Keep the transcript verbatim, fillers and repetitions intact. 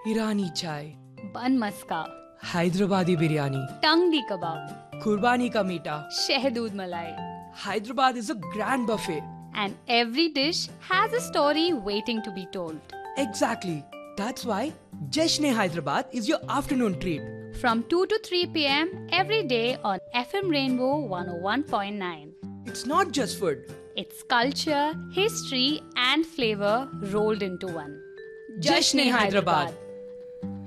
Irani chai, bun maska, Hyderabadi biryani, tangdi kebab, Kurbani ka meeta. shehdood malai. Hyderabad is a grand buffet. And every dish has a story waiting to be told. Exactly. That's why Jashn Hyderabad is your afternoon treat. From two to three p m every day on F M Rainbow one oh one point nine. It's not just food. It's culture, history, and flavor rolled into one. Jashn Hyderabad.